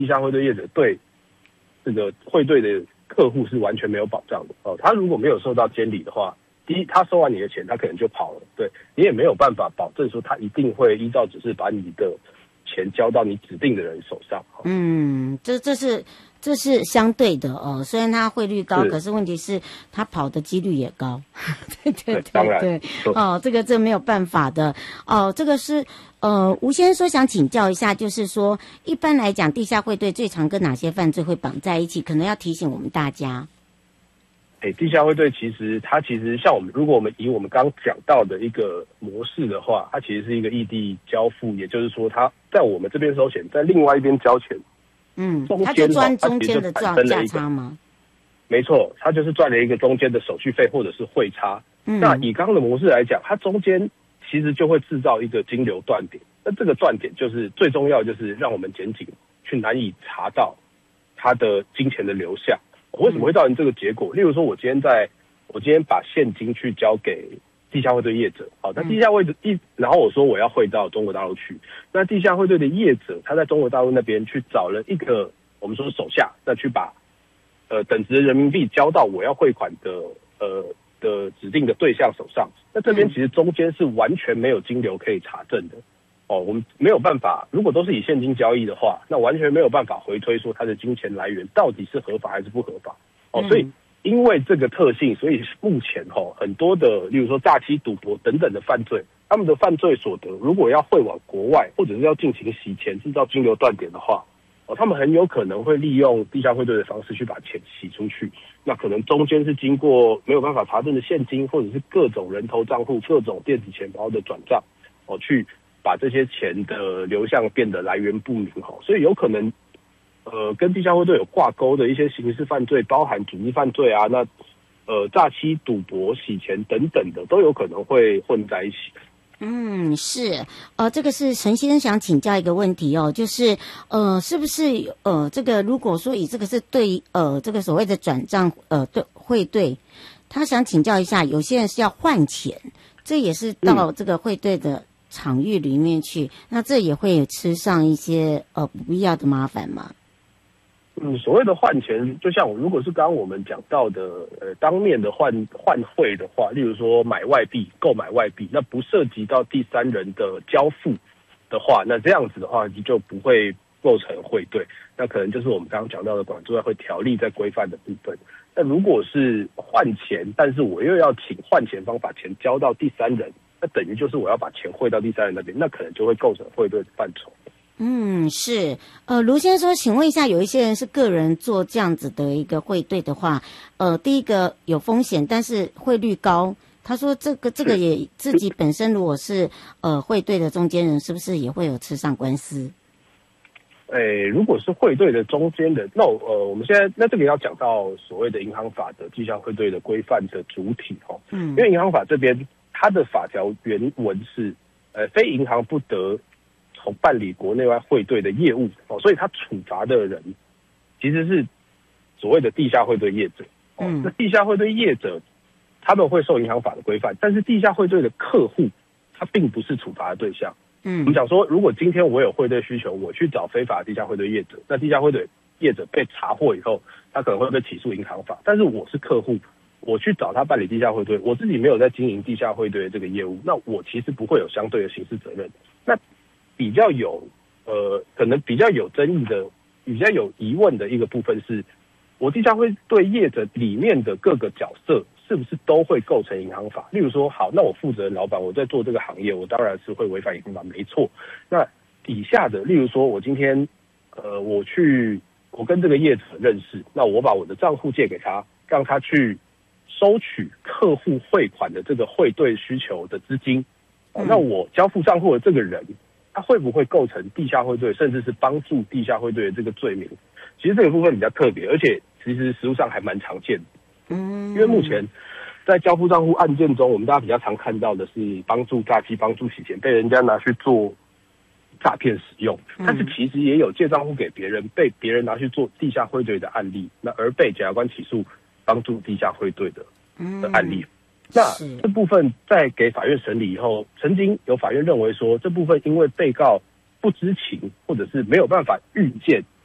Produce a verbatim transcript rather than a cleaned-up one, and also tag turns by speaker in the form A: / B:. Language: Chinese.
A: 地下汇兑业者对这个汇兑的客户是完全没有保障的哦。他如果没有受到监理的话，第一，他收完你的钱，他可能就跑了，对你也没有办法保证说他一定会依照指示把你的钱交到你指定的人手上。
B: 嗯，这这是这是相对的哦。虽然它汇率高，可是问题是它跑的几率也高。对对对
A: 当然
B: 对，哦，这个这没有办法的哦。这个是呃，吴先生说想请教一下，就是说一般来讲，地下汇兑最常跟哪些犯罪会绑在一起？可能要提醒我们大家。
A: 哎，地下汇兑其实它其实像我们，如果我们以我们刚刚讲到的一个模式的话，它其实是一个异地交付，也就是说，它在我们这边收钱，在另外一边交钱。
B: 嗯，他就赚中间的赚价差吗？
A: 没错，他就是赚了一个中间的手续费或者是汇差。嗯，那以刚刚的模式来讲，它中间其实就会制造一个金流断点。那这个断点就是最重要，就是让我们检警去难以查到它的金钱的流向。为什么会造成这个结果？例如说，我今天在，我今天把现金去交给地下汇兑业者，好，那地下汇兑一，然后我说我要汇到中国大陆去，那地下汇兑的业者他在中国大陆那边去找了一个我们说手下，那去把呃等值的人民币交到我要汇款的呃的指定的对象手上，那这边其实中间是完全没有金流可以查证的。哦，我们没有办法，如果都是以现金交易的话，那完全没有办法回推说它的金钱来源到底是合法还是不合法。哦，所以因为这个特性，所以目前哦很多的，例如说诈欺、赌博等等的犯罪，他们的犯罪所得如果要汇往国外，或者是要进行洗钱、制造金流断点的话，哦，他们很有可能会利用地下汇兑的方式去把钱洗出去。那可能中间是经过没有办法查证的现金，或者是各种人头账户、各种电子钱包的转账，哦，去把这些钱的流向变得来源不明，所以有可能，呃，跟地下汇兑有挂钩的一些刑事犯罪，包含组织犯罪啊，那呃诈欺、赌博、洗钱等等的，都有可能会混在一起。
B: 嗯，是，呃，这个是陈先生想请教一个问题哦，就是呃，是不是呃，这个如果说以这个是对呃这个所谓的转账呃对汇兑，他想请教一下，有些人是要换钱，这也是到这个汇兑的场域里面去，嗯、那这也会吃上一些呃不必要的麻烦吗？
A: 嗯，所谓的换钱，就像如果是刚刚我们讲到的，呃，当面的换换汇的话，例如说买外币、购买外币，那不涉及到第三人的交付的话，那这样子的话就不会构成汇兑，那可能就是我们刚刚讲到的管制外汇条例在规范的部分。那如果是换钱，但是我又要请换钱方把钱交到第三人，那等于就是我要把钱汇到第三人那边，那可能就会构成汇兑的范畴。
B: 嗯，是，呃，卢先生说，请问一下，有一些人是个人做这样子的一个汇兑的话，呃，第一个有风险，但是汇率高。他说这个这个也自己本身如果是呃汇兑的中间人，是不是也会有吃上官司？
A: 诶，如果是汇兑的中间的，那呃，我们现在那这个要讲到所谓的银行法的地下汇兑的规范的主体哈，嗯，因为银行法这边它的法条原文是，呃，非银行不得从办理国内外汇兑的业务哦，所以他处罚的人其实是所谓的地下汇兑业者哦。嗯、那地下汇兑业者他们会受银行法的规范，但是地下汇兑的客户他并不是处罚的对象。嗯，我们讲说，如果今天我有汇兑需求，我去找非法地下汇兑业者，那地下汇兑业者被查获以后，他可能会被起诉银行法。但是我是客户，我去找他办理地下汇兑，我自己没有在经营地下汇兑的这个业务，那我其实不会有相对的刑事责任。那比较有呃，可能比较有争议的、比较有疑问的一个部分是，我地下汇兑业者里面的各个角色是不是都会构成银行法？例如说，好，那我负责人老板，我在做这个行业，我当然是会违反银行法，没错。那底下的，例如说，我今天呃，我去，我跟这个业者认识，那我把我的账户借给他，让他去收取客户汇款的这个汇兑需求的资金。嗯、那我交付账户的这个人，他会不会构成地下汇兑，甚至是帮助地下汇兑的这个罪名？其实这个部分比较特别，而且其实实务上还蛮常见的。嗯，因为目前在交付账户案件中，我们大家比较常看到的是帮助诈欺、帮助洗钱，被人家拿去做诈骗使用。但是其实也有借账户给别人，被别人拿去做地下汇兑的案例，那而被检察官起诉帮助地下汇兑的的案例。那这部分在给法院审理以后，曾经有法院认为说，这部分因为被告不知情或者是没有办法预见